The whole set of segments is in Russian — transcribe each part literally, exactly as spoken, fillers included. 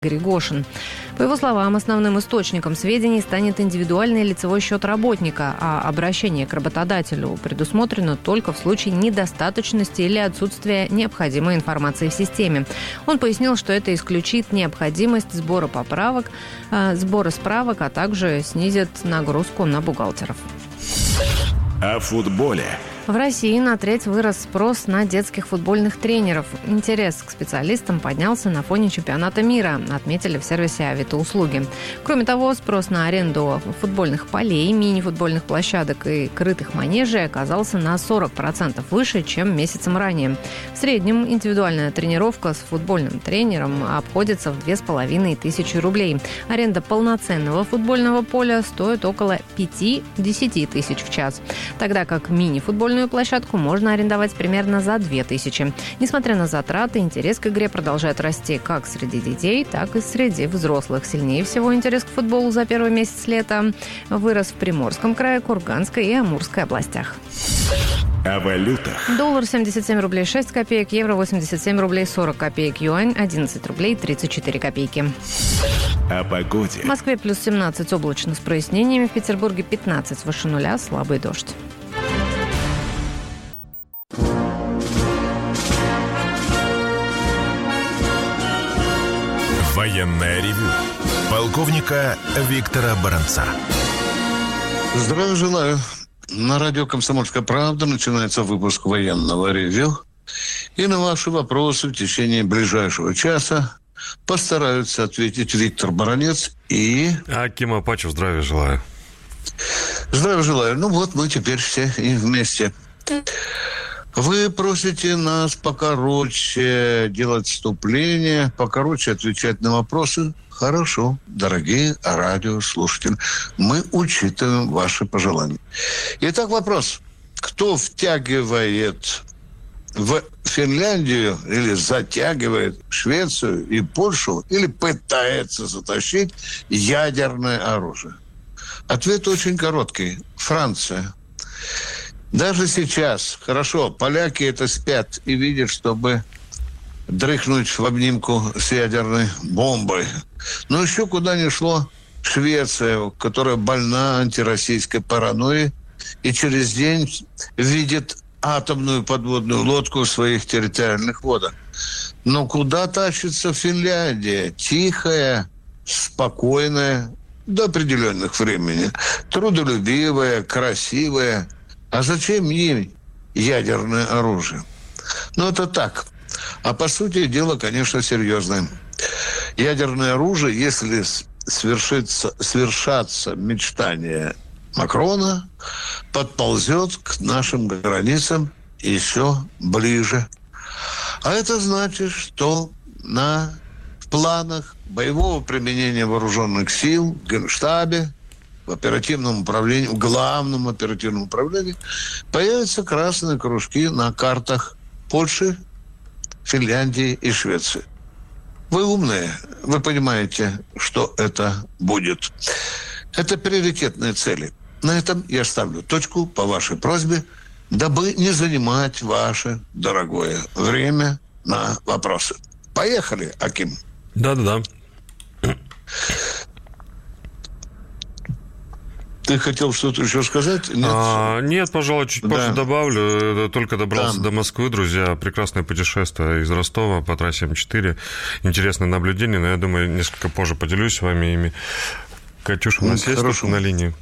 Григошин. По его словам, основным источником сведений станет индивидуальный лицевой счет работника, а обращение к работодателю предусмотрено только в случае недостаточности или отсутствия необходимой информации в системе. Он пояснил, что это исключит необходимость сбора поправок, э, сбора справок, а также снизит нагрузку на бухгалтеров. О футболе. В России на треть вырос спрос на детских футбольных тренеров. Интерес к специалистам поднялся на фоне чемпионата мира, отметили в сервисе Авито-услуги. Кроме того, спрос на аренду футбольных полей, мини-футбольных площадок и крытых манежей оказался на сорок процентов выше, чем месяцем ранее. В среднем индивидуальная тренировка с футбольным тренером обходится в две с половиной тысячи рублей. Аренда полноценного футбольного поля стоит около пять-десять тысяч в час, тогда как мини-футбольную площадку можно арендовать примерно за две тысячи. Несмотря на затраты, интерес к игре продолжает расти как среди детей, так и среди взрослых. Сильнее всего интерес к футболу за первый месяц лета вырос в Приморском крае, Курганской и Амурской областях. О валютах. Доллар семьдесят семь рублей шесть копеек, евро восемьдесят семь рублей сорок копеек, юань одиннадцать рублей тридцать четыре копейки. О погоде. В Москве плюс семнадцать, облачно с прояснениями, в Петербурге пятнадцать, выше нуля, слабый дождь. Военное ревю полковника Виктора Баранца. Здравия желаю. На радио «Комсомольская правда» начинается выпуск военного ревю. И на ваши вопросы в течение ближайшего часа постараются ответить Виктор Баранец и... Аким Апачев, здравия желаю. Здравия желаю. Ну вот мы теперь все и вместе. Вы просите нас покороче делать вступление, покороче отвечать на вопросы. Хорошо, дорогие радиослушатели, мы учитываем ваши пожелания. Итак, вопрос. Кто втягивает в Финляндию или затягивает Швецию и Польшу или пытается затащить ядерное оружие? Ответ очень короткий. Франция. Даже сейчас, хорошо, поляки это спят и видят, чтобы дрыхнуть в обнимку с ядерной бомбой. Но еще куда ни шло Швеция, которая больна антироссийской паранойей и через день видит атомную подводную лодку в своих территориальных водах. Но куда тащится Финляндия? Тихая, спокойная, до определенных времени, трудолюбивая, красивая. А зачем ей ядерное оружие? Ну, это так. А по сути дело, конечно, серьезное. Ядерное оружие, если свершится, свершатся мечтания Макрона, подползет к нашим границам еще ближе. А это значит, что на планах боевого применения вооруженных сил в Генштабе, в оперативном управлении, в главном оперативном управлении появятся красные кружки на картах Польши, Финляндии и Швеции. Вы умные, вы понимаете, что это будет. Это приоритетные цели. На этом я ставлю точку по вашей просьбе, дабы не занимать ваше дорогое время на вопросы. Поехали, Аким. Да-да-да. Ты хотел что-то еще сказать? Нет, а, нет пожалуй, чуть да. позже добавлю. Только добрался да. до Москвы, друзья. Прекрасное путешествие из Ростова по трассе М четыре. Интересное наблюдение, но я думаю, несколько позже поделюсь с вами ими. Катюша, у нас есть что-то на линии?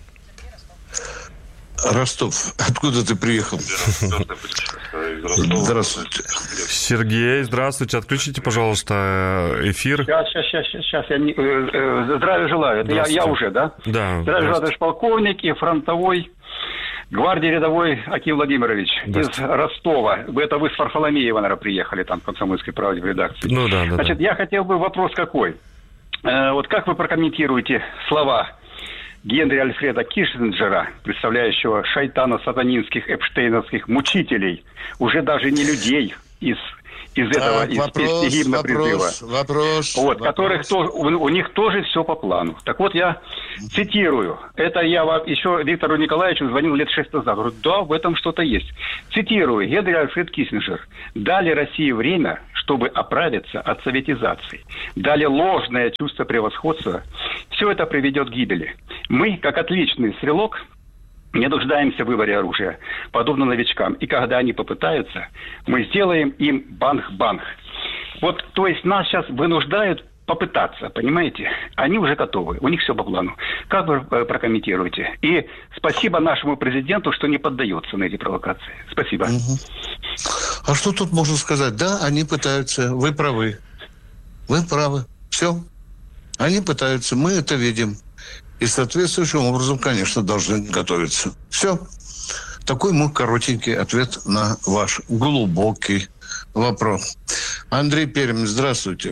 Ростов. Откуда ты приехал? Здравствуйте. Сергей, здравствуйте. Отключите, пожалуйста, эфир. Сейчас, сейчас, сейчас, сейчас. Я не... Здравия желаю. Это я, я уже, да? Да. Здравия желаю, товарищ полковник и фронтовой гвардии рядовой Аким Владимирович из Ростова. Это вы с Варфоломеева, наверное, приехали там в «Комсомольской правде» в редакции. Ну да, да. Значит, да. я хотел бы вопрос какой. Вот как вы прокомментируете слова Генри Альфреда Киссинджера, представляющего шайтано-сатанинских эпштейновских мучителей, уже даже не людей из из этого, так, из вопрос, песни гимна вопрос, призыва. Вопрос, вот, вопрос. Которых тоже, у, у них тоже все по плану. Так вот, я цитирую. Это я вам еще Виктору Николаевичу звонил лет шесть назад. Говорю, да, в этом что-то есть. Цитирую. Генри Альфред Киссинджер. Дали России время, чтобы оправиться от советизации. Дали ложное чувство превосходства. Все это приведет к гибели. Мы, как отличный стрелок, не нуждаемся в выборе оружия, подобно новичкам. И когда они попытаются, мы сделаем им банх-банх. Вот, то есть нас сейчас вынуждают попытаться, понимаете? Они уже готовы, у них все по плану. Как вы прокомментируете? И спасибо нашему президенту, что не поддается на эти провокации. Спасибо. Угу. А что тут можно сказать? Да, они пытаются, вы правы. Вы правы. Все. Они пытаются, мы это видим. И соответствующим образом, конечно, должны готовиться. Все. Такой мой коротенький ответ на ваш глубокий вопрос. Андрей Пермь, здравствуйте.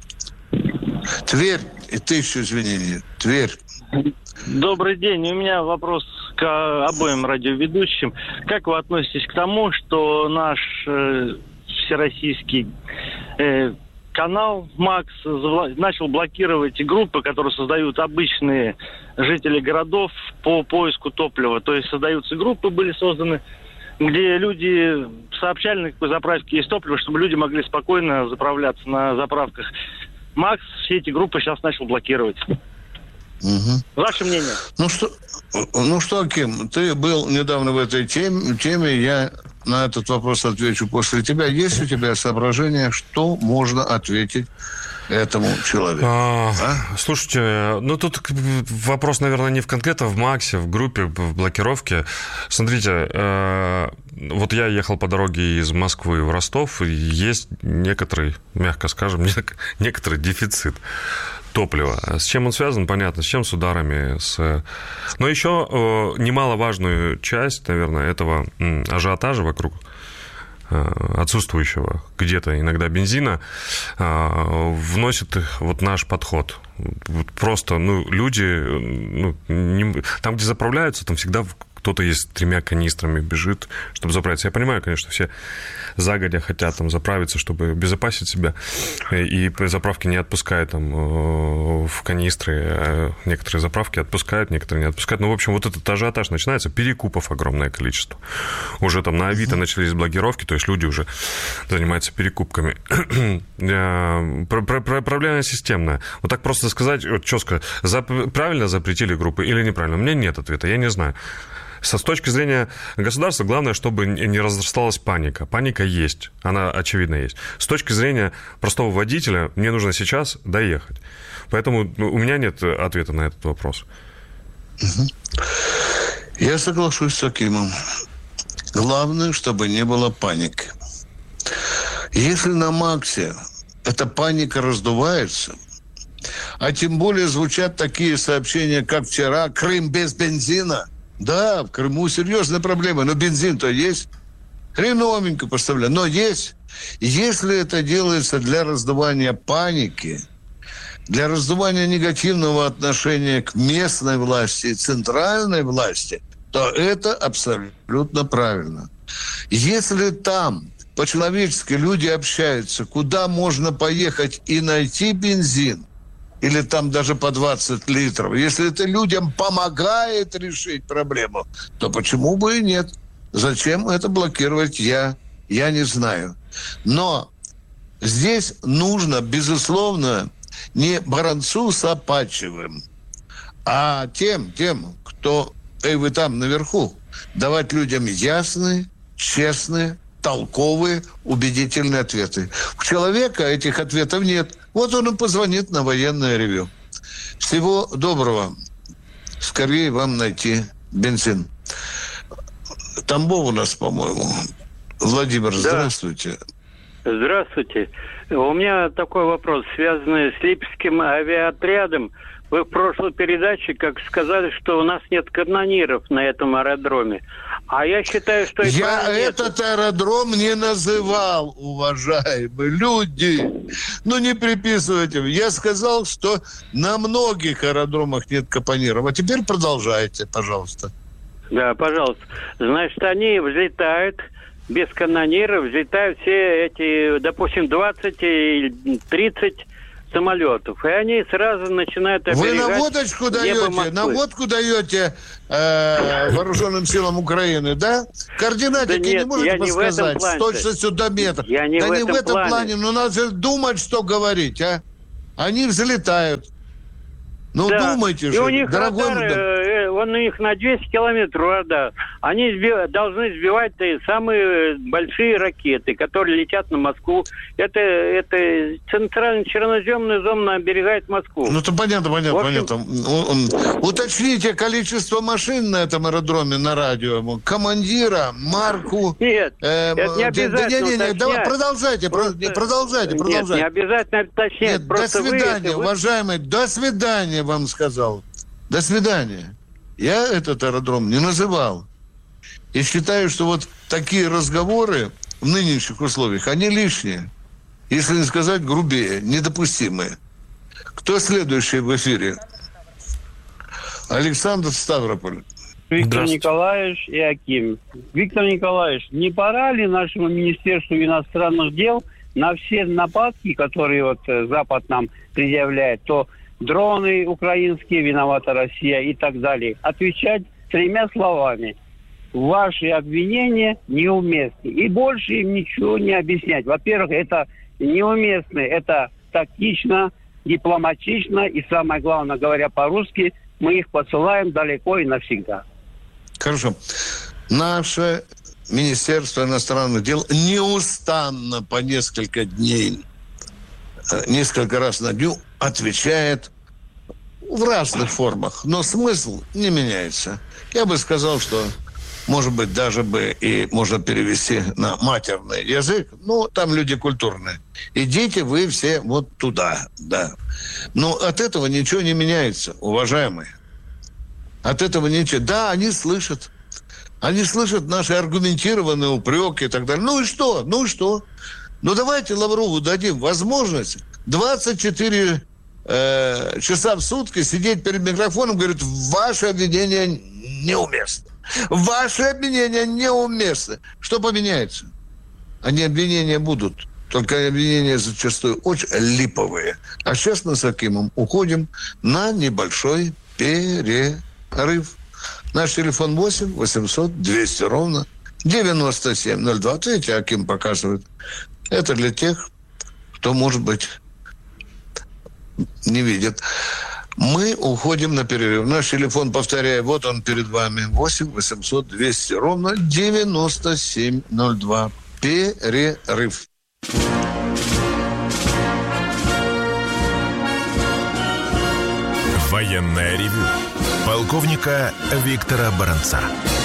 Тверь, и тысячу извинений. Тверь. Добрый день. У меня вопрос к обоим радиоведущим. Как вы относитесь к тому, что наш э, всероссийский э, канал «Макс» начал блокировать группы, которые создают обычные жители городов по поиску топлива? То есть создаются группы, были созданы, где люди сообщали, на какой заправке есть топливо, чтобы люди могли спокойно заправляться на заправках. «Макс» все эти группы сейчас начал блокировать. Угу. Ваше мнение? Ну что, ну что, Ким, ты был недавно в этой теме, теме, я на этот вопрос отвечу после тебя. Есть у тебя соображения, что можно ответить этому человеку? А, а? Слушайте, ну тут вопрос, наверное, не в конкретно в МАКСе, в группе, в блокировке. Смотрите, э, вот я ехал по дороге из Москвы в Ростов, и есть некоторый, мягко скажем, некоторый дефицит топлива. С чем он связан, понятно, с чем, с ударами, с... Но еще э, немаловажную часть, наверное, этого м, ажиотажа вокруг э, отсутствующего где-то иногда бензина э, вносит вот наш подход. Вот просто, ну, люди, ну, не, там, где заправляются, там всегда кто-то есть с тремя канистрами бежит, чтобы заправиться. Я понимаю, конечно, все загодя хотят там заправиться, чтобы обезопасить себя, и заправки не отпускают там в канистры. Некоторые заправки отпускают, некоторые не отпускают. Ну, в общем, вот этот ажиотаж начинается, перекупов огромное количество. Уже там на Авито начались блокировки, то есть люди уже занимаются перекупками. Проблема системная. Вот так просто сказать, вот четко, правильно запретили группы или неправильно? У меня нет ответа, я не знаю. С точки зрения государства, главное, чтобы не разрасталась паника. Паника есть, она очевидно есть. С точки зрения простого водителя, мне нужно сейчас доехать. Поэтому у меня нет ответа на этот вопрос. Я соглашусь с Акимом. Главное, чтобы не было паники. Если на МАКСе эта паника раздувается, а тем более звучат такие сообщения, как вчера, Крым без бензина. Да, в Крыму серьезная проблема, но бензин-то есть. Хреновенько поставляю, но есть. Если это делается для раздувания паники, для раздувания негативного отношения к местной власти и центральной власти, то это абсолютно правильно. Если там по-человечески люди общаются, куда можно поехать и найти бензин, или там даже по двадцать литров. Если это людям помогает решить проблему, то почему бы и нет? Зачем это блокировать, я, я не знаю. Но здесь нужно, безусловно, не Баранцу с Апачевым, а тем, тем, кто, эй, вы там наверху, давать людям ясные, честные, толковые, убедительные ответы. У человека этих ответов нет. Вот он и позвонит на военное ревью. Всего доброго. Скорее вам найти бензин. Тамбов у нас, по-моему. Владимир, да. Здравствуйте. Здравствуйте. У меня такой вопрос, связанный с Липецким авиаотрядом. Вы в прошлой передаче, как сказали, что у нас нет канониров на этом аэродроме. А я считаю, что... Я этот аэродром не называл, уважаемые люди. Ну, не приписывайте. Я сказал, что на многих аэродромах нет капониров. А теперь продолжайте, пожалуйста. Да, пожалуйста. Значит, они взлетают, без канониров взлетают все эти, допустим, двадцать или тридцать самолетов. И они сразу начинают оберегать. Вы наводочку даете, наводку даете э, вооруженным силам Украины, да? Координатики да нет, не можете подсказать с точностью до метра? Я не да в не этом в этом плане, плане, но надо же думать, что говорить, а? Они взлетают. Ну, да. думайте и же, у них дорогой... радар, э, он у них на двести километров радар. Они сби- должны сбивать самые большие ракеты, которые летят на Москву. Это, это центральная черноземная зона оберегает Москву. Ну, то понятно, понятно, общем... понятно. Уточните количество машин на этом аэродроме на радио. Командира, марку... Нет, э, это не обязательно не, не, не, давай, продолжайте, просто... продолжайте, продолжайте. Нет, не обязательно уточнять. Нет, до свидания, вы... уважаемый, до свидания вам сказал. До свидания. Я этот аэродром не называл. И считаю, что вот такие разговоры в нынешних условиях, они лишние. Если не сказать грубее, недопустимые. Кто следующий в эфире? Александр Ставрополь. Виктор Николаевич и Аким. Виктор Николаевич, не пора ли нашему Министерству иностранных дел на все нападки, которые вот Запад нам предъявляет, то дроны украинские, виновата Россия и так далее, отвечать тремя словами: ваши обвинения неуместны. И больше им ничего не объяснять. Во-первых, это неуместно, это тактично, дипломатично, и самое главное, говоря по-русски, мы их посылаем далеко и навсегда. Хорошо. Наше Министерство иностранных дел неустанно по несколько дней, несколько раз на дню отвечает в разных формах, но смысл не меняется. Я бы сказал, что, может быть, даже бы и можно перевести на матерный язык, но там люди культурные. Идите вы все вот туда, да. Но от этого ничего не меняется, уважаемые. От этого ничего. Да, они слышат. Они слышат наши аргументированные упреки и так далее. Ну и что? Ну и что? Ну давайте Лаврову дадим возможность двадцать четыре э, часа в сутки сидеть перед микрофоном и говорить: ваше обвинение неуместно. Ваши обвинения неуместны. Что поменяется? Они обвинения будут. Только обвинения зачастую очень липовые. А сейчас мы с Акимом уходим на небольшой перерыв. Наш телефон восемь восемьсот двести ровно девяносто семь ноль два. Видите, Аким показывает. Это для тех, кто, может быть, не видит. Мы уходим на перерыв. Наш телефон, повторяю, вот он перед вами. восемь восемьсот двести ровно девяносто семь ноль два. Перерыв. Военное ревю полковника Виктора Баранца.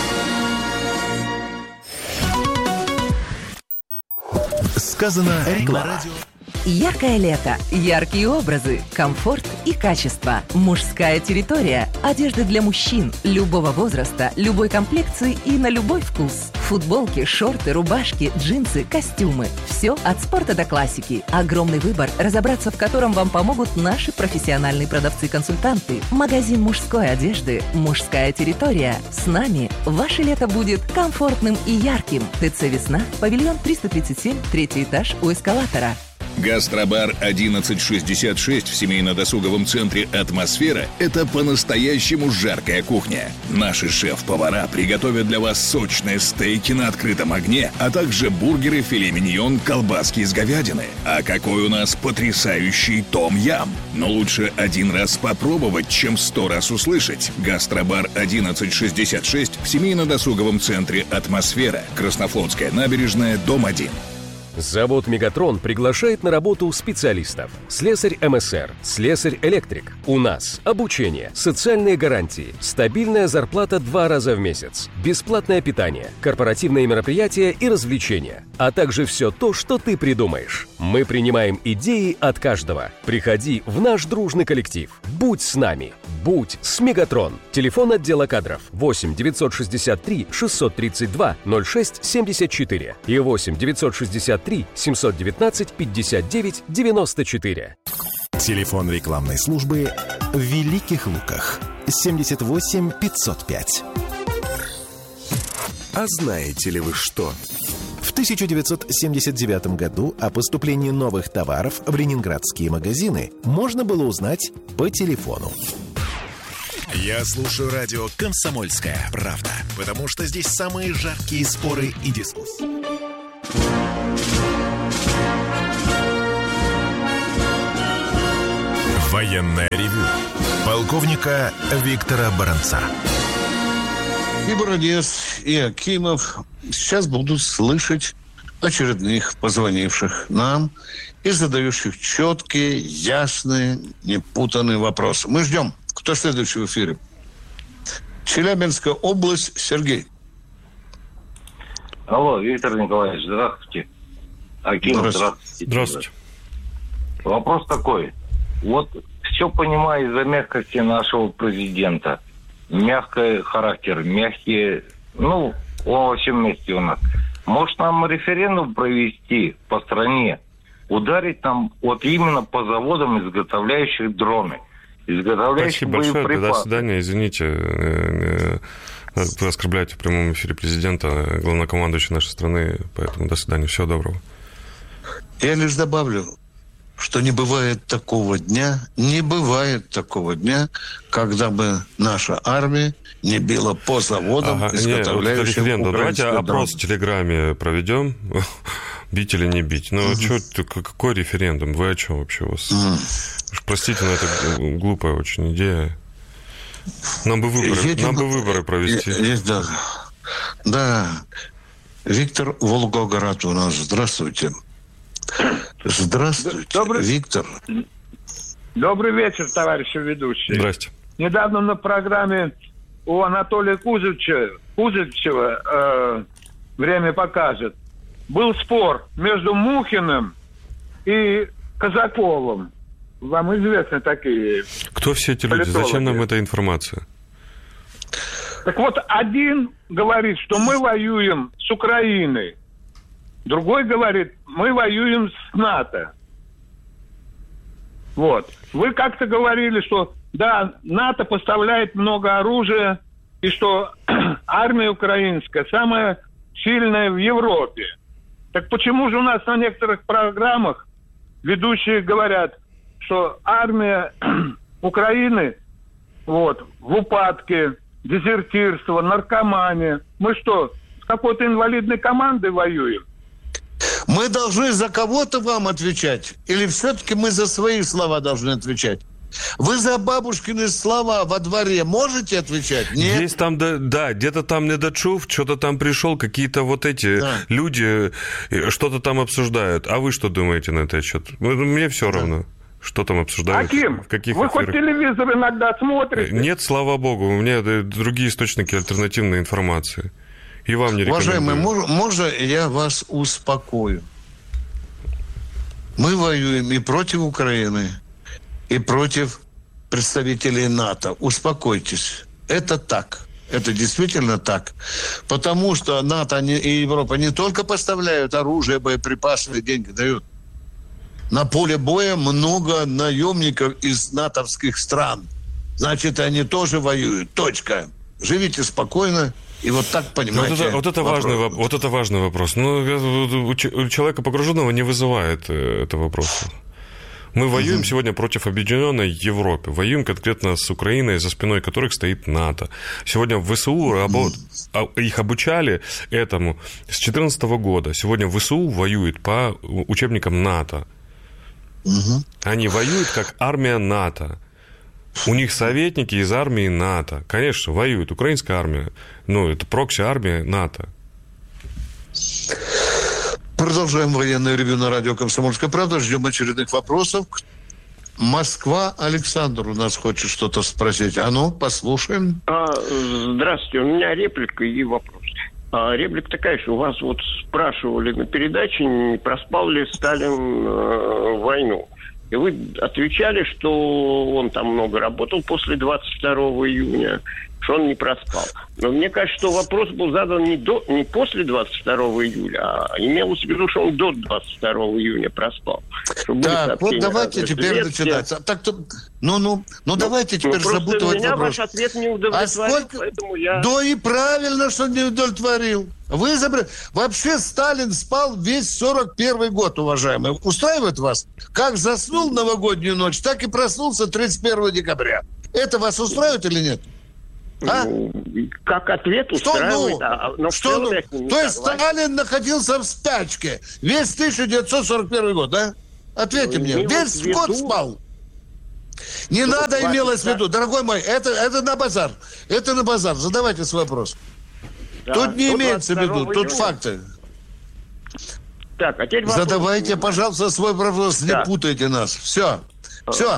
Сказано реклама. Яркое лето, яркие образы, комфорт и качество. Мужская территория. Одежда для мужчин любого возраста, любой комплекции и на любой вкус. Футболки, шорты, рубашки, джинсы, костюмы. Все от спорта до классики. Огромный выбор, разобраться в котором вам помогут наши профессиональные продавцы-консультанты. Магазин мужской одежды «Мужская территория». С нами ваше лето будет комфортным и ярким. ТЦ «Весна», павильон триста тридцать семь, третий этаж у эскалатора. Гастробар одиннадцать шестьдесят шесть в семейно-досуговом центре «Атмосфера» – это по-настоящему жаркая кухня. Наши шеф-повара приготовят для вас сочные стейки на открытом огне, а также бургеры, филе миньон, колбаски из говядины. А какой у нас потрясающий том-ям! Но лучше один раз попробовать, чем сто раз услышать. Гастробар одиннадцать шестьдесят шесть в семейно-досуговом центре «Атмосфера», Краснофлотская набережная, дом один. Завод «Мегатрон» приглашает на работу специалистов. Слесарь эм эс эр, слесарь-электрик. У нас обучение, социальные гарантии, стабильная зарплата два раза в месяц, бесплатное питание, корпоративные мероприятия и развлечения, а также все то, что ты придумаешь. Мы принимаем идеи от каждого. Приходи в наш дружный коллектив. Будь с нами. Будь с «Мегатрон». Телефон отдела кадров восемь девятьсот шестьдесят три шестьсот тридцать два ноль шесть семьдесят четыре и восемь девятьсот шестьдесят три семьсот девятнадцать пятьдесят девять девяносто четыре. Телефон рекламной службы в Великих Луках семьдесят восемь пятьсот пять. А знаете ли вы что? В тысяча девятьсот семьдесят девятом году о поступлении новых товаров в ленинградские магазины можно было узнать по телефону. Я слушаю радио «Комсомольская правда», потому что здесь самые жаркие споры и дискуссии. Военное ревю полковника Виктора Баранца. И Баранец, и Акимов сейчас будут слышать очередных позвонивших нам и задающих четкие, ясные, непутанные вопросы. Мы ждем. Кто следующий в эфире? Челябинская область, Сергей. Алло, Виктор Николаевич, здравствуйте. Акимов, здравствуйте. Здравствуйте. Вопрос такой. Вот все понимаю из-за мягкости нашего президента. Мягкий характер, мягкие... Ну, он во всем месте у нас. Может, нам референдум провести по стране? Ударить нам вот именно по заводам, изготовляющих дроны. Изготовляющих боеприпасы. Спасибо большое. До свидания. Извините. Вы оскорбляете в прямом эфире президента, главнокомандующего нашей страны. Поэтому до свидания. Всего доброго. Я лишь добавлю, что не бывает такого дня, не бывает такого дня, когда бы наша армия не била по заводам, ага, изготовляющим не, вот давайте дрон. Опрос в Телеграме проведем, бить или не бить. Ну, угу. Что, какой референдум? Вы о чем вообще? У вас? Угу. Простите, но это глупая очень идея. Нам бы выборы, Едем... нам бы выборы провести. Есть, да. Да. Виктор Волгоград у нас. Здравствуйте. Здравствуйте, Добрый... Виктор. Добрый вечер, товарищи ведущие. Здрасте. Недавно на программе у Анатолия Кузычева, Кузычева э, «Время покажет» был спор между Мухиным и Казаковым. Вам известны такие Кто все эти люди? Зачем нам эта информация? Так вот, один говорит, что мы воюем с Украиной. Другой говорит, мы воюем с НАТО. Вот. Вы как-то говорили, что да, НАТО поставляет много оружия, и что армия украинская самая сильная в Европе. Так почему же у нас на некоторых программах ведущие говорят, что армия Украины вот, в упадке, дезертирство, наркомания. Мы что, с какой-то инвалидной командой воюем? Мы должны за кого-то вам отвечать? Или все-таки мы за свои слова должны отвечать? Вы за бабушкины слова во дворе можете отвечать? Нет? Есть там, да, да где-то там недочув, что-то там пришел, какие-то вот эти да. люди что-то там обсуждают. А вы что думаете на этот счет? Мне все да. равно. Что там обсуждают? Аким, в каких вы эфирах? Хоть телевизор иногда смотрите? Нет, слава богу, у меня другие источники альтернативной информации. И вам не рекомендую. Уважаемый, можно я вас успокою? Мы воюем и против Украины, и против представителей НАТО. Успокойтесь. Это так. Это действительно так. Потому что НАТО и Европа не только поставляют оружие, боеприпасы и деньги дают. На поле боя много наемников из натовских стран. Значит, они тоже воюют. Точка. Живите спокойно. И вот так понимаете. Вот это, вот, это важный, вот это важный вопрос. Ну, у человека погруженного не вызывает это вопрос. Мы воюем угу. сегодня против объединенной Европы. Воюем конкретно с Украиной, за спиной которых стоит НАТО. Сегодня в ВСУ работ... их обучали этому с две тысячи четырнадцатого года. Сегодня ВСУ воюет по учебникам НАТО. Угу. Они воюют как армия НАТО. У них советники из армии НАТО. Конечно, воюют. Украинская армия. Ну, это прокси-армия НАТО. Продолжаем военное ревью на радио «Комсомольская правда». Ждем очередных вопросов. Москва. Александр у нас хочет что-то спросить. А ну, послушаем. А, здравствуйте. У меня реплика и вопрос. А, реплика такая, что у вас вот спрашивали на передаче, не проспал ли Сталин э, войну. И вы отвечали, что он там много работал после двадцать второго июня, что он не проспал. Но мне кажется, что вопрос был задан не, до, не после двадцать второго июля, а имелось в виду, что он до двадцать второго июня проспал. Так, вот давайте теперь начинать. Так, то, ну, ну, ну, давайте теперь ну, запутывать меня вопрос. Ваш ответ не удовлетворил, а сколько... поэтому я... Да и правильно, что не удовлетворил. Вы забрали... Вообще Сталин спал весь сорок первый год, уважаемые. Устраивает вас? Как заснул новогоднюю ночь, так и проснулся тридцать первого декабря. Это вас устраивает или нет? А? Ну, как ответ устраивает. Что, ну? А, но что, ну? То есть согласен. Сталин находился в спячке весь тысяча девятьсот сорок первый год, да? Ответьте ну, мне. Весь виду... год спал. Не что надо имелось в виду, дорогой мой, это, это на базар. Это на базар. Задавайте свой вопрос. Да, тут не имеется в виду, тут факты. Так, а теперь вопрос. Задавайте, пожалуйста, свой вопрос, да. Не путайте нас. Все. Все.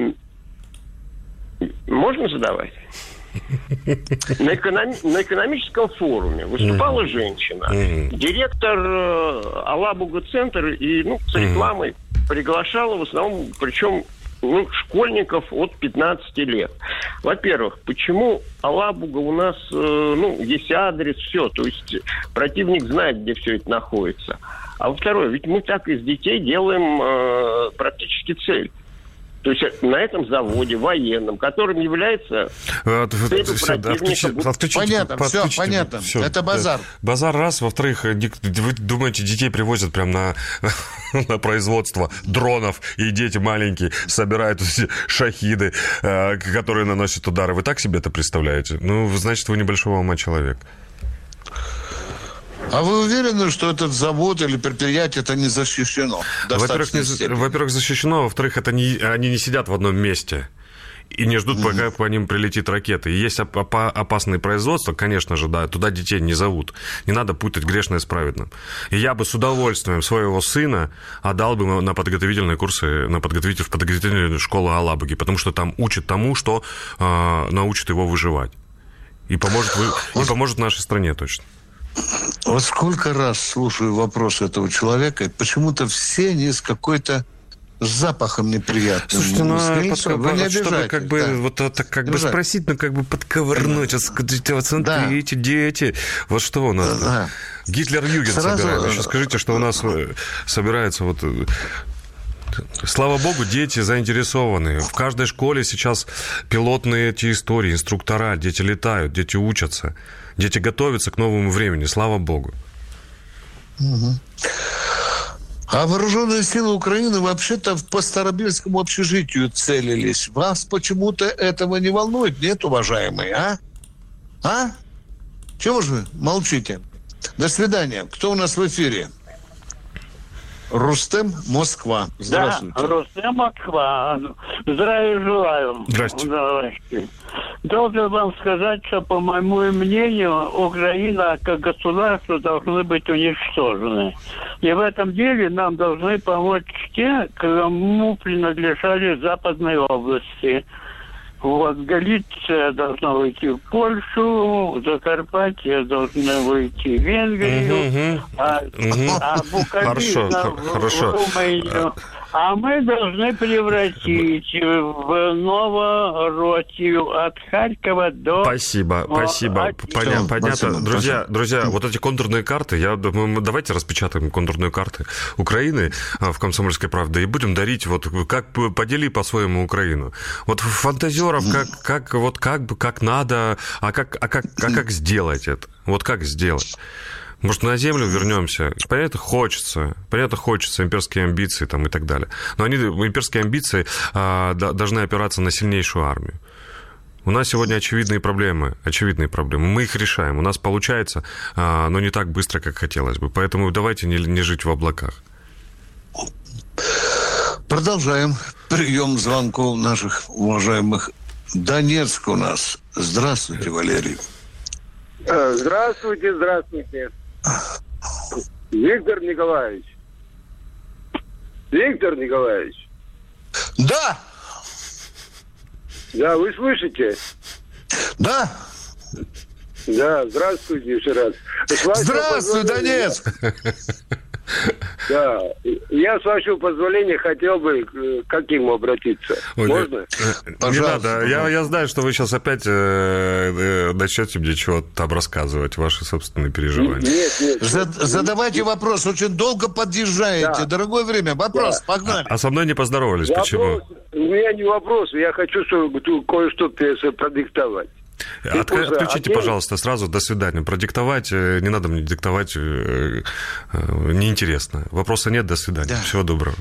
Можно задавать? На, эконом... на экономическом форуме выступала mm-hmm. женщина, mm-hmm. директор э, Алабуга-центр, и ну, с рекламой mm-hmm. приглашала в основном, причем ну, школьников от пятнадцати лет. Во-первых, почему Алабуга у нас, э, ну, есть адрес, все, то есть противник знает, где все это находится. А во-вторых, ведь мы так из детей делаем э, практически цель. То есть на этом заводе военном, которым является все, отключи, отключи, понятно, все, понятно. Все, это базар. Да. Базар раз. Во-вторых, вы думаете, детей привозят прямо на, на производство дронов, и дети маленькие собирают шахиды, которые наносят удары. Вы так себе это представляете? Ну, значит, вы небольшого ума человек. А вы уверены, что этот завод или предприятие это не защищено? Во-первых, не, во-первых, защищено, а во-вторых, это не, они не сидят в одном месте и не ждут, пока mm-hmm. по ним прилетит ракета. И есть оп- опасные производства, конечно же, да, туда детей не зовут. Не надо путать грешное с праведным. И я бы с удовольствием своего сына отдал бы на подготовительные курсы, на подготовительную, в подготовительную школу Алабуги, потому что там учат тому, что э, научит его выживать. И поможет, вы, и поможет нашей стране точно. Вот сколько раз слушаю вопрос этого человека, и почему-то все они с какой-то запахом неприятным. Слушайте, ну, подко... вы не обижайтесь. Чтобы как бы, да. вот это как бы спросить, ну, как бы подковырнуть, да. Скажите, вот смотрите, да. дети, вот что у нас? Да. Гитлер-Юген Сразу... собирает. Еще скажите, что у нас собирается вот... Слава богу, дети заинтересованы. В каждой школе сейчас пилотные эти истории, инструктора, дети летают, дети учатся. Дети готовятся к новому времени, слава богу. Угу. А вооруженные силы Украины вообще-то по Старобельскому общежитию целились. Вас почему-то этого не волнует, нет, уважаемые, а? А? Чего же вы молчите? До свидания. Кто у нас в эфире? Рустем, Москва. Здравствуйте. Да, Рустем, Москва. Здравия желаю. Здравствуйте. Должен вам сказать, что, по моему мнению, Украина как государство должны быть уничтожены. И в этом деле нам должны помочь те, кому принадлежали западные области. Вот, Галиция должна выйти в Польшу, Закарпатье должны выйти в Венгрию, угу. а, угу. а Буковина в, в Румынию. А мы должны превратить в Новороссию от Харькова до... Спасибо, спасибо. От... Поня- понятно. Спасибо. Друзья, друзья, вот эти контурные карты, я, мы, давайте распечатаем контурные карты Украины в «Комсомольской правде» и будем дарить, вот как подели по-своему Украину. Вот фантазеров, как, как, вот как бы, как надо, а как, а как, а как сделать это? Вот как сделать? Может, на землю вернемся? Понятно, хочется. Понятно, хочется имперские амбиции там, и так далее. Но они, имперские амбиции а, должны опираться на сильнейшую армию. У нас сегодня очевидные проблемы. Очевидные проблемы. Мы их решаем. У нас получается, а, но не так быстро, как хотелось бы. Поэтому давайте не, не жить в облаках. Продолжаем прием звонков наших уважаемых. Донецк у нас. Здравствуйте, Валерий. Здравствуйте, здравствуйте. Виктор Николаевич. Виктор Николаевич. Да. Да, вы слышите? Да. Да, здравствуйте еще раз. Здравствуй, Донецк. Да. Я, с вашего позволения, хотел бы к каким обратиться. Ой, Можно? Не, не надо. Я, я знаю, что вы сейчас опять э, э, начнете мне чего-то там рассказывать, ваши собственные переживания. Нет, нет. Зад, задавайте вопрос. Очень долго подъезжаете. Да. Дорогое время. Вопрос. Да. Погнали. А, а со мной не поздоровались. Вопрос, почему? У меня не вопрос. Я хочу кое-что продиктовать. От, отключите, пожалуйста, сразу. До свидания. Продиктовать, не надо мне диктовать, неинтересно. Вопроса нет, до свидания. Да. Всего доброго.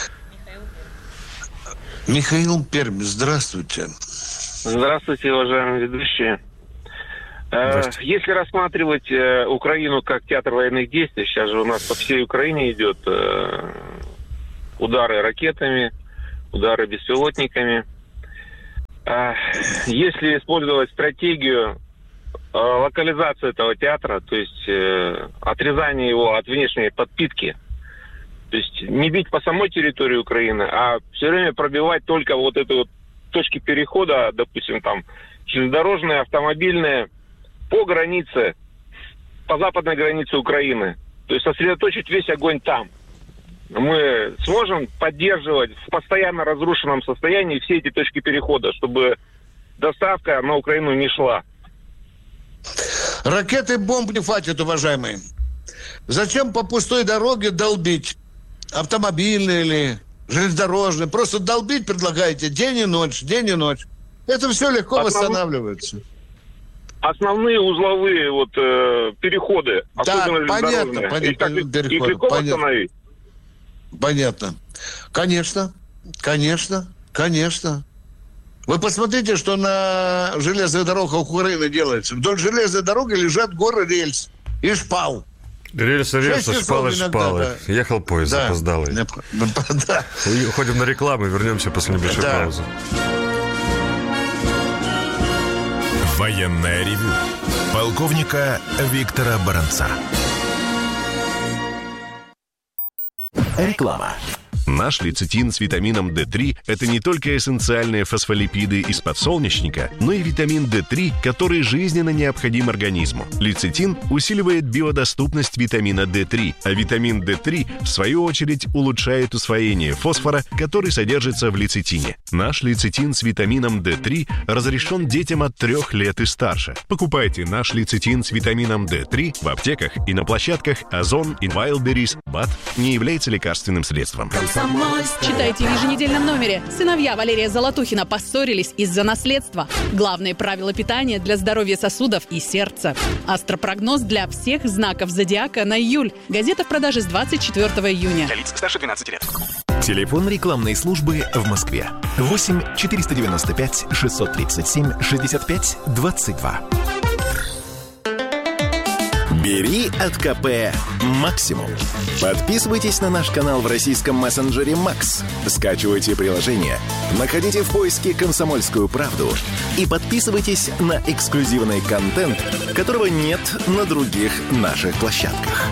Михаил Пермь, здравствуйте. Здравствуйте, уважаемые ведущие. Здравствуйте. Если рассматривать Украину как театр военных действий, сейчас же у нас по всей Украине идет удары ракетами, удары беспилотниками. Если использовать стратегию локализации этого театра, то есть отрезания его от внешней подпитки, то есть не бить по самой территории Украины, а все время пробивать только вот эти вот точки перехода, допустим, там, железнодорожные, автомобильные, по границе, по западной границе Украины. То есть сосредоточить весь огонь там. Мы сможем поддерживать в постоянно разрушенном состоянии все эти точки перехода, чтобы доставка на Украину не шла. Ракеты, бомб не хватит, уважаемые. Зачем по пустой дороге долбить? Автомобильные или железнодорожные? Просто долбить предлагаете день и ночь, день и ночь. Это все легко Основ... восстанавливается. Основные узловые вот, э, переходы, да, особенно понятно, железнодорожные. понятно, Их, так, переходы, их легко понятно. восстановить? Понятно. Конечно, конечно, конечно. Вы посмотрите, что на железных дорогах Украины делается. Вдоль железной дороги лежат горы рельс и шпал. Рельсы, рельсы, шпалы, шпалы. Да. Ехал поезд, да. запоздалый. Да. Уходим на рекламу и вернемся после небольшой да. паузы. Военное ревю полковника Виктора Баранца. Реклама. Наш лецитин с витамином дэ три – это не только эссенциальные фосфолипиды из подсолнечника, но и витамин дэ три, который жизненно необходим организму. Лецитин усиливает биодоступность витамина дэ три, а витамин дэ три, в свою очередь, улучшает усвоение фосфора, который содержится в лецитине. Наш лецитин с витамином дэ три разрешен детям от трех лет и старше. Покупайте наш лецитин с витамином дэ три в аптеках и на площадках Озон и Wildberries. БАД не является лекарственным средством. Читайте в еженедельном номере. Сыновья Валерия Золотухина поссорились из-за наследства. Главные правила питания для здоровья сосудов и сердца. Астропрогноз для всех знаков зодиака на июль. Газета в продаже с двадцать четвёртого июня. Для лиц старше двенадцати лет. Телефон рекламной службы в Москве. восемь четыреста девяносто пять шестьсот тридцать семь шестьдесят пять двадцать два. Бери от КП максимум. Подписывайтесь на наш канал в российском мессенджере Макс. Скачивайте приложение, находите в поиске «Комсомольскую правду» и подписывайтесь на эксклюзивный контент, которого нет на других наших площадках.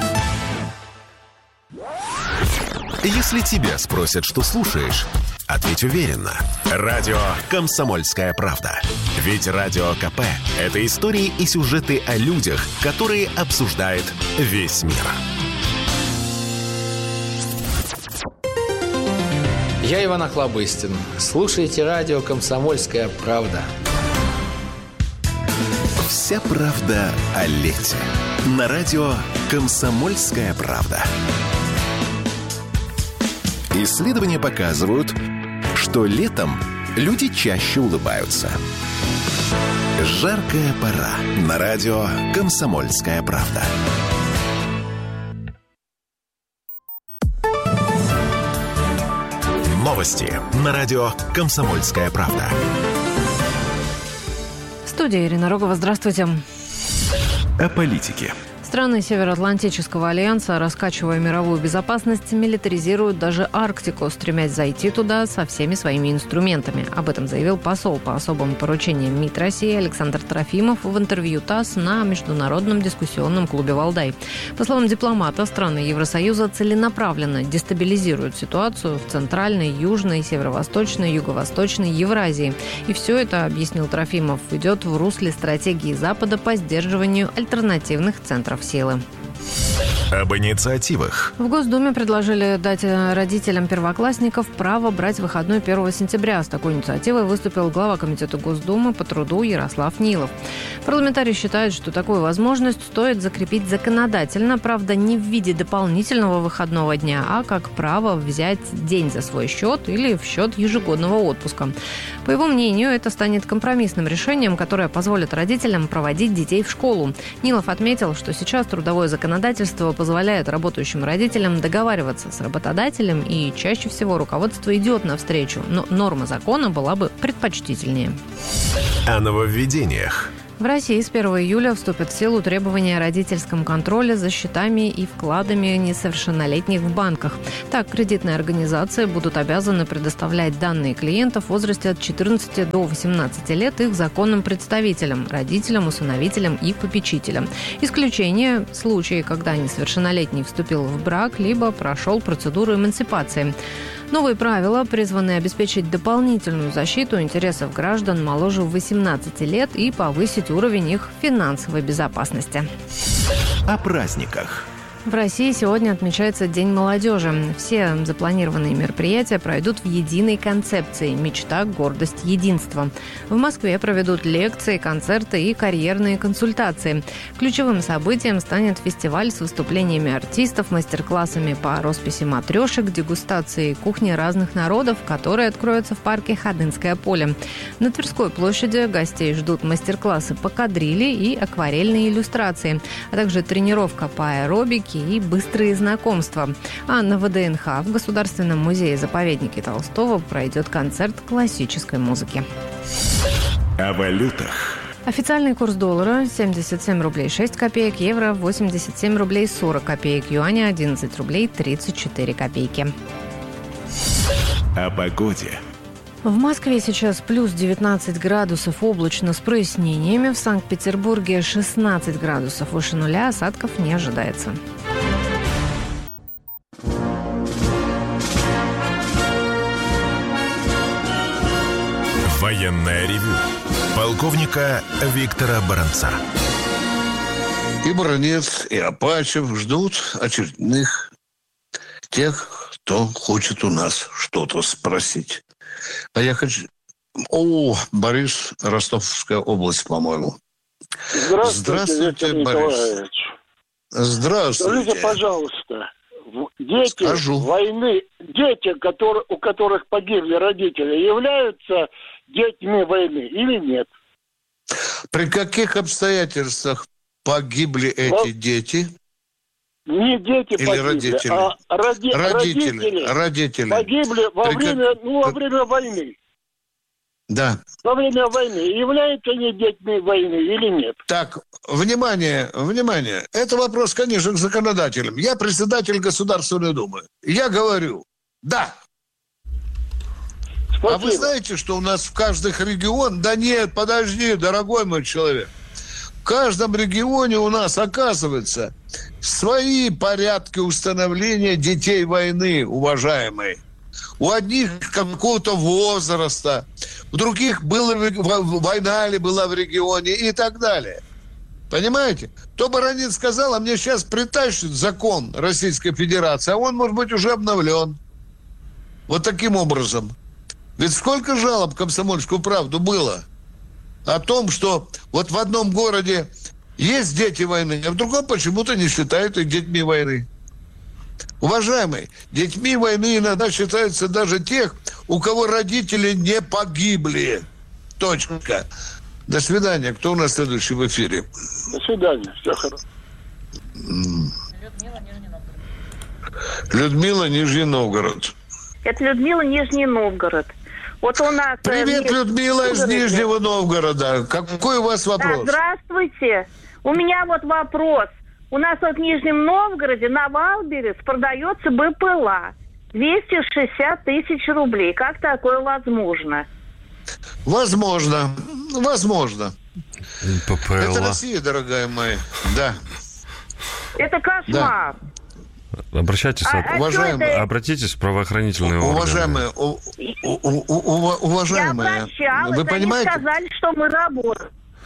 Если тебя спросят, что слушаешь, ответь уверенно. Радио «Комсомольская правда». Ведь Радио КП – это истории и сюжеты о людях, которые обсуждает весь мир. Я Иван Охлобыстин. Слушайте радио «Комсомольская правда». Вся правда о лете. На радио «Комсомольская правда». Исследования показывают, что летом люди чаще улыбаются. Жаркая пора. На радио «Комсомольская правда». Новости на радио «Комсомольская правда». Студия Ирина Рогова. Здравствуйте. О политике. Страны Североатлантического альянса, раскачивая мировую безопасность, милитаризируют даже Арктику, стремясь зайти туда со всеми своими инструментами. Об этом заявил посол по особым поручениям МИД России Александр Трофимов в интервью ТАСС на Международном дискуссионном клубе «Валдай». По словам дипломата, страны Евросоюза целенаправленно дестабилизируют ситуацию в Центральной, Южной, Северо-Восточной, Юго-Восточной Евразии. И все это, объяснил Трофимов, идет в русле стратегии Запада по сдерживанию альтернативных центров силы. Об инициативах. В Госдуме предложили дать родителям первоклассников право брать выходной первого сентября. С такой инициативой выступил глава Комитета Госдумы по труду Ярослав Нилов. Парламентарий считает, что такую возможность стоит закрепить законодательно, правда, не в виде дополнительного выходного дня, а как право взять день за свой счет или в счет ежегодного отпуска. По его мнению, это станет компромиссным решением, которое позволит родителям проводить детей в школу. Нилов отметил, что сейчас трудовое законодательство позволяет работающим родителям договариваться с работодателем, и чаще всего руководство идет навстречу, но норма закона была бы предпочтительнее. О нововведениях. В России с первого июля вступят в силу требования о родительском контроле за счетами и вкладами несовершеннолетних в банках. Так, кредитные организации будут обязаны предоставлять данные клиентов в возрасте от четырнадцати до восемнадцати лет их законным представителям, родителям, усыновителям и попечителям. Исключение – случаи, когда несовершеннолетний вступил в брак, либо прошел процедуру эмансипации. Новые правила призваны обеспечить дополнительную защиту интересов граждан моложе восемнадцати лет и повысить уровень их финансовой безопасности. О праздниках. В России сегодня отмечается День молодежи. Все запланированные мероприятия пройдут в единой концепции «Мечта, гордость, единство». В Москве проведут лекции, концерты и карьерные консультации. Ключевым событием станет фестиваль с выступлениями артистов, мастер-классами по росписи матрешек, дегустацией кухни разных народов, которые откроются в парке Ходынское поле. На Тверской площади гостей ждут мастер-классы по кадрили и акварельные иллюстрации, а также тренировка по аэробике и быстрые знакомства. А на ВДНХ в Государственном музее-заповеднике Толстого пройдет концерт классической музыки. О валютах. Официальный курс доллара семьдесят семь рублей шесть копеек, евро восемьдесят семь рублей сорок копеек, юаня одиннадцать рублей тридцать четыре копейки. О погоде. В Москве сейчас плюс девятнадцать градусов, облачно с прояснениями. В Санкт-Петербурге шестнадцать градусов, выше нуля, осадков не ожидается. Военное ревю полковника Виктора Баранца. И Баранец, и Апачев ждут очередных тех, кто хочет у нас что-то спросить. А я хочу... О, Борис, Ростовская область, по-моему. Здравствуйте, Здравствуйте, Виктор Борис. Николаевич. Здравствуйте. Скажите, пожалуйста, дети Скажу. войны, дети, которые, у которых погибли родители, являются детьми войны или нет? При каких обстоятельствах погибли эти Вот. дети? Не дети Или погибли, родители? а роди- Родители, родители, родители. погибли во При время, как- ну, во время войны. Да. Во время войны. Являются они детьми войны или нет? Так, внимание, внимание. Это вопрос, конечно, к законодателям. Я председатель Государственной Думы. Я говорю, да. Спасибо. А вы знаете, что у нас в каждых регионах... Да нет, подожди, дорогой мой человек. В каждом регионе у нас, оказывается, свои порядки установления детей войны, уважаемые. У одних какого-то возраста, у других была война или была в регионе и так далее. Понимаете? То Баранец сказал, а мне сейчас притащит закон Российской Федерации, а он, может быть, уже обновлен. Вот таким образом. Ведь сколько жалоб «Комсомольскую правду» было о том, что вот в одном городе есть дети войны, а в другом почему-то не считают их детьми войны. Уважаемые, детьми войны иногда считаются даже тех, у кого родители не погибли. Точка. До свидания. Кто у нас следующий в эфире? До свидания. Все хорошо. Людмила, Нижний Новгород. Это Людмила, Нижний Новгород. Вот у нас... Привет, Людмила из Нижнего Новгорода. Какой у вас вопрос? Да, здравствуйте. У меня вот вопрос. У нас вот в Нижнем Новгороде на Валберес продается БПЛА. двести шестьдесят тысяч рублей. Как такое возможно? Возможно. Возможно. ППЛА. Это Россия, дорогая моя. Да. Это кошмар. Обращайтесь, А- а уважаемые, это- обратитесь в правоохранительные Уважаемые, органы. у- у- у- у- Я уважаемые, обращалась, вы они понимаете? сказали, что мы работаем.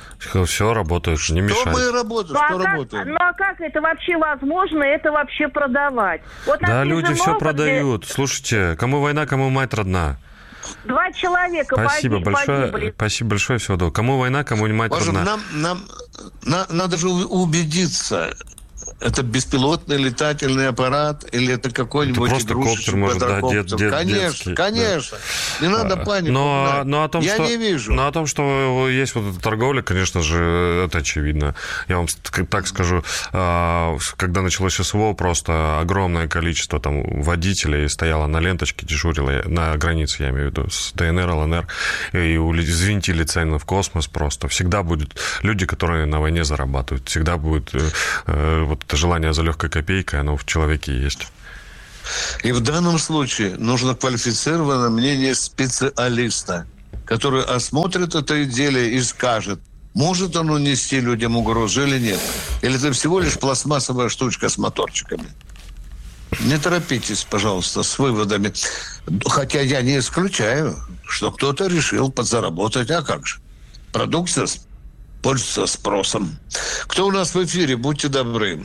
Все работает, не мешает. Что мы работаем, ну, что а как, работаем? Ну, а как это вообще возможно, это вообще продавать? Вот да, люди все Новгороде продают. Слушайте, кому война, кому мать родна. Два человека Спасибо погиб, большое, погибли. спасибо большое, всего доброго. Кому война, кому не мать Боже, родна. нам, нам, на, надо же убедиться, это беспилотный летательный аппарат или это какой-нибудь это игрушечный может, да, дет, дет, Конечно, детский, конечно. Да. Не надо панику. Но, но о том, Я что, не вижу. Но о том, что есть вот эта торговля, конечно же, это очевидно. Я вам так скажу, когда началось СВО, просто огромное количество там водителей стояло на ленточке, дежурило на границе, я имею в виду, с ДНР, ЛНР, и взвинтили цены в космос просто. Всегда будут люди, которые на войне зарабатывают. Всегда будет вот это желание за легкой копейкой, оно в человеке есть. И в данном случае нужно квалифицированное мнение специалиста, который осмотрит это изделие и скажет, может оно нести людям угрозу или нет. Или это всего лишь пластмассовая штучка с моторчиками. Не торопитесь, пожалуйста, с выводами. Хотя я не исключаю, что кто-то решил подзаработать. А как же? Продукция пользуется спросом. Кто у нас в эфире? Будьте добры.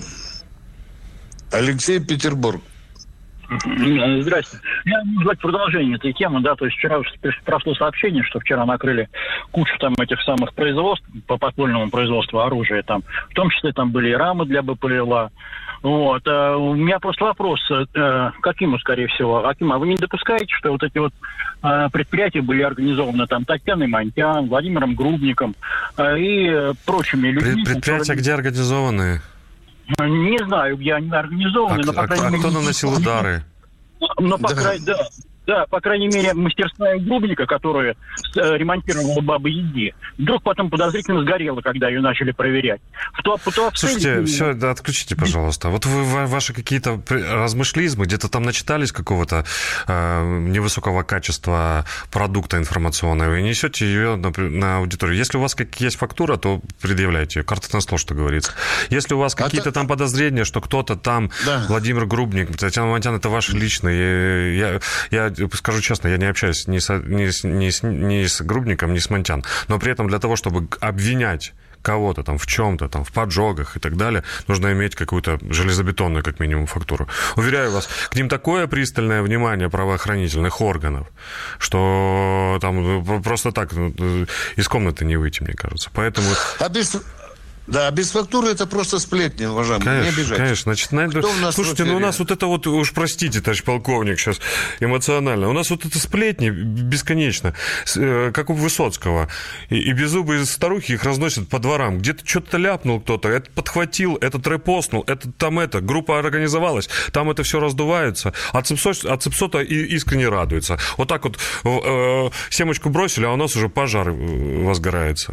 Алексей, Петербург. Здравствуйте. Я буду ждать продолжение этой темы, да, то есть вчера прошло сообщение, что вчера накрыли кучу там этих самых производств по подпольному производству оружия, там, в том числе там были и рамы для БПЛА. Вот. А у меня просто вопрос к Акиму, скорее всего. Аким, а вы не допускаете, что вот эти вот предприятия были организованы там Татьяной Монтян, Владимиром Грубником и прочими людьми? Предприятия которые... где организованы? Не знаю, где они организованы, а, но, по а, крайней а мере... кто наносил удары? Но, по да. крайней да, да, по крайней мере, мастерская Грубника, которая э, ремонтировала Бабы Яги, вдруг потом подозрительно сгорела, когда ее начали проверять. В то, в то Слушайте, все, да, отключите, пожалуйста. Вот вы, ваши какие-то размышлизмы, где-то там начитались какого-то э, невысокого качества продукта информационного, и несете ее на, на аудиторию. Если у вас как, есть фактура, то предъявляйте ее. Карта на стол, что говорится. Если у вас какие-то а там подозрения, что кто-то там, да. Владимир Грубник, Татьяна Монтян, это ваши личные. Я, я скажу честно, я не общаюсь ни с, ни, с, ни, с, ни с Грубником, ни с Монтян. Но при этом для того, чтобы обвинять кого-то там в чем-то, там, в поджогах и так далее, нужно иметь какую-то железобетонную, как минимум, фактуру. Уверяю вас, к ним такое пристальное внимание правоохранительных органов, что там просто так из комнаты не выйти, мне кажется. Поэтому... А без... Да, без фактуры это просто сплетни, уважаемые. Конечно, не обижайтесь. Конечно, значит, надо... Слушайте, ну у нас вот это вот, уж простите, товарищ полковник, сейчас эмоционально, у нас вот это сплетни бесконечно, как у Высоцкого. И, и беззубые старухи их разносят по дворам. Где-то что-то ляпнул кто-то, этот подхватил, этот репостнул, этот там это, группа организовалась, там это все раздувается, а Цепсота искренне радуется. Вот так вот э, семечку бросили, а у нас уже пожар возгорается.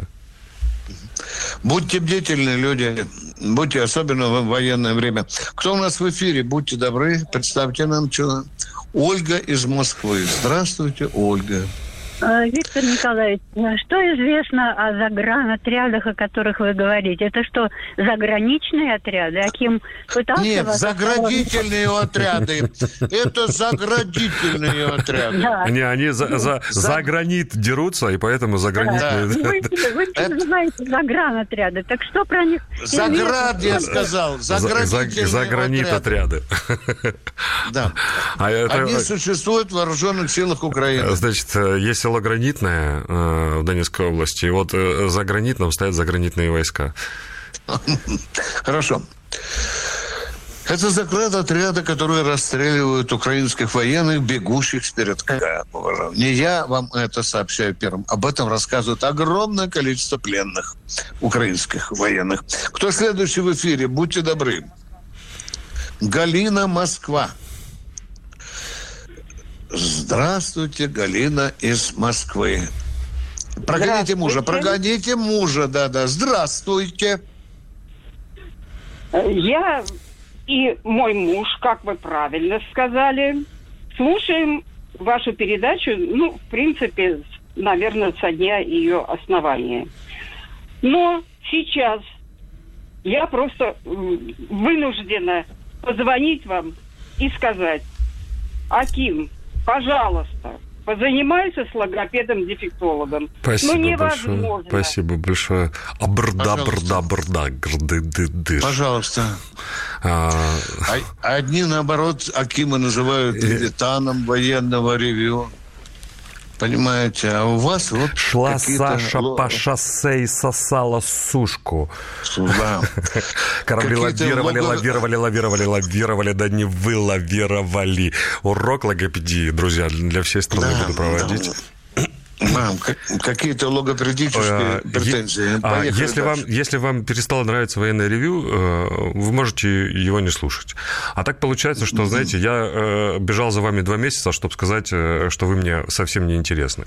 Будьте бдительны, люди. Будьте, особенно в военное время. Кто у нас в эфире? Будьте добры, представьте нам, что. Ольга из Москвы. Здравствуйте, Ольга. Виктор Николаевич, что известно о загранотрядах, о которых вы говорите? Это что, заграничные отряды? Аким пытался... Нет, заградительные отряды. Это заградительные отряды. Они, они за, за, за гранит дерутся, и поэтому загранитные... Да. Вы, вы называете загранотряды. Так что про них... Заград, я сказал. Заградительные Загранит отряды. Да. А это... Они существуют в вооруженных силах Украины. Значит, есть село Гранитное э, в Донецкой области, и вот э, за Гранитным стоят загранитные войска. Хорошо. Это заградотряды, которые расстреливают украинских военных, бегущих с передка. Не я вам это сообщаю первым. Об этом рассказывает огромное количество пленных украинских военных. Кто следующий в эфире? Будьте добры. Галина, Москва. Здравствуйте, Галина из Москвы. Прогоните мужа, прогоните мужа, да-да. Здравствуйте. Я и мой муж, как вы правильно сказали, слушаем вашу передачу, ну, в принципе, наверное, со дня ее основания. Но сейчас я просто вынуждена позвонить вам и сказать: Аким, пожалуйста, позанимайся с логопедом-дефектологом. Спасибо ну, невозможно. большое. Спасибо большое. Абрда, брда, брда, грды, ды, дыш. Пожалуйста. А... А, одни, наоборот, Акима называют левитаном военного ревью. Понимаете, а у вас вот шла какие-то... Саша по шоссе и сосала сушку. Да. Корабли лавировали, лого... лавировали, лавировали, лавировали, да не вылавировали. Урок логопедии, друзья, для всей страны да, буду проводить. Да. Мам, какие-то логопедические претензии. А, если, вам, если вам перестало нравиться военное ревью, вы можете его не слушать. А так получается, что, знаете, я бежал за вами два месяца, чтобы сказать, что вы мне совсем не интересны.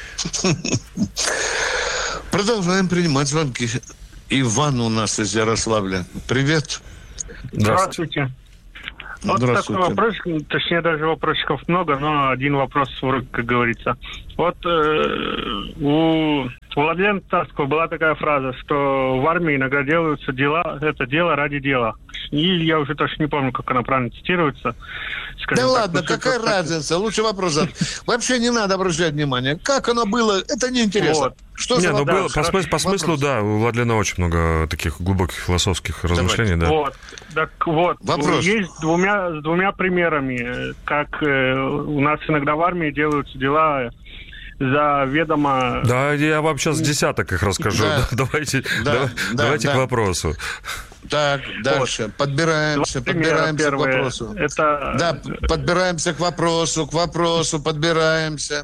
Продолжаем принимать звонки. Иван у нас из Ярославля. Привет. Здравствуйте. Вот такой вопрос, точнее, даже вопросиков много, но один вопрос, как говорится. Вот э, у Владимира Тарского была такая фраза, что в армии иногда делаются дела, это дело ради дела. И я уже точно не помню, как она правильно цитируется. Скажем да так, ладно, какая разница? Лучше вопрос задать. Вообще не надо обращать внимание. Как оно было, это неинтересно. Вот. Что не, за ну, да, было, по, смыслу, по смыслу, да, у Владлена очень много таких глубоких философских размышлений. Да. Вот, так вот, вопрос. Есть с двумя, с двумя примерами, как э, у нас иногда в армии делаются дела за ведомо... Да, я вам сейчас десяток их расскажу. Да. Давайте, да, да, да, давайте да. к вопросу. Так, дальше. Вот. Подбираемся, Два подбираемся к вопросу. Это... Да, подбираемся к вопросу, к вопросу, подбираемся.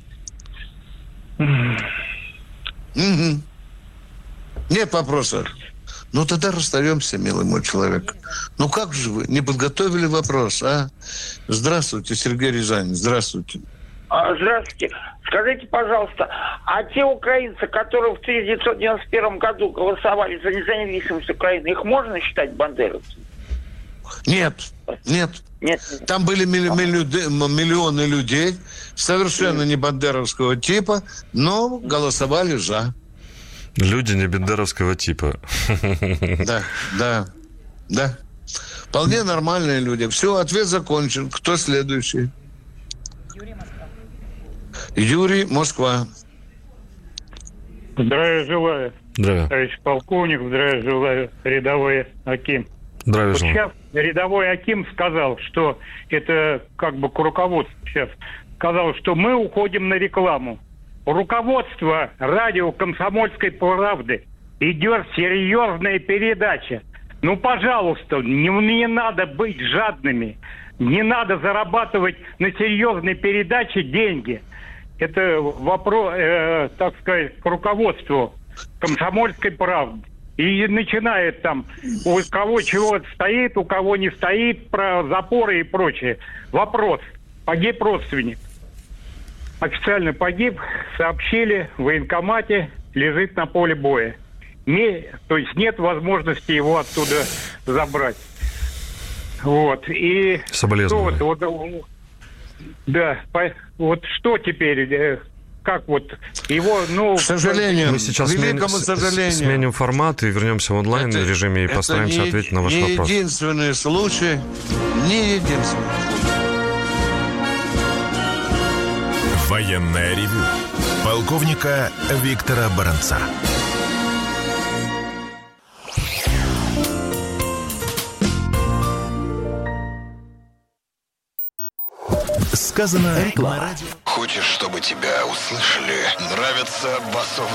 Угу. Нет вопроса. Ну, тогда расстаемся, милый мой человек. Ну, как же вы? Не подготовили вопрос, а? Здравствуйте, Сергей Рязанин. Здравствуйте. А, здравствуйте. Скажите, пожалуйста, а те украинцы, которые в тысяча девятьсот девяносто первом году голосовали за независимость Украины, их можно считать бандеровцами? Нет, нет. Нет. Там были милли- милли- миллионы людей, совершенно не бандеровского типа, но голосовали за. Люди не бандеровского типа. Да, да, да. Вполне нормальные люди. Все, ответ закончен. Кто следующий? Юрий Москва. Юрий Москва. Здравия желаю. Здравия. Товарищ полковник, здравия желаю, рядовой Аким. Здравия вот желаю. Сейчас рядовой Аким сказал, что это как бы к руководству сейчас. Сказал, что мы уходим на рекламу. Руководство радио «Комсомольской правды» идет серьезная передача. Ну, пожалуйста, не, не надо быть жадными. Не надо зарабатывать на серьезной передаче деньги. Это вопрос, э, так сказать, к руководству «Комсомольской правды». И начинает там, у кого чего стоит, у кого не стоит, про запоры и прочее. Вопрос. Погиб родственник. Официально погиб, сообщили, в военкомате, лежит на поле боя. Не, то есть нет возможности его оттуда забрать. Вот. И соболезнования. Вот, вот, да, по, вот что теперь, как вот его, ну... К сожалению, мы сейчас к великому сменим, сожалению. сменим формат и вернемся в онлайн-режиме и постараемся не, ответить на ваш не вопрос. Не единственный случай, не единственный случай. Военное ревю полковника Виктора Баранца. Сказано на радио. Хочешь, чтобы тебя услышали? Нравится басовый